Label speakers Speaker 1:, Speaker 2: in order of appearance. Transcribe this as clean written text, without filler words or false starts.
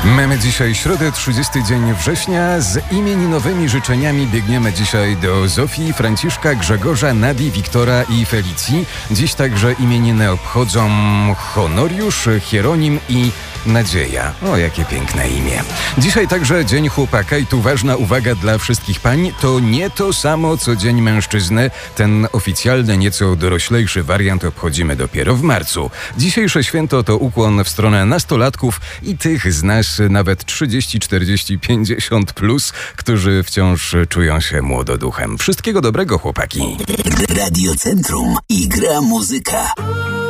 Speaker 1: Mamy dzisiaj środę, 30 dzień września. Z imieninowymi życzeniami biegniemy dzisiaj do Zofii, Franciszka, Grzegorza, Nadii, Wiktora i Felicji. Dziś także imieniny obchodzą Honoriusz, Hieronim i Nadzieja. O, jakie piękne imię. Dzisiaj także Dzień Chłopaka i tu ważna uwaga dla wszystkich pań. To nie to samo, co Dzień Mężczyzny. Ten oficjalny, nieco doroślejszy wariant obchodzimy dopiero w marcu. Dzisiejsze święto to ukłon w stronę nastolatków i tych z nas nawet 30, 40, 50 plus, którzy wciąż czują się młododuchem. Wszystkiego dobrego, chłopaki.
Speaker 2: Radio Centrum i gra muzyka.